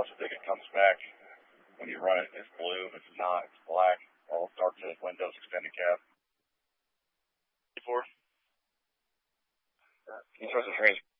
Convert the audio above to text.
also think it comes back when you run it. It's blue. If it's not, it's black. All dark tinted windows, extended cab. Before. Can you start the trans?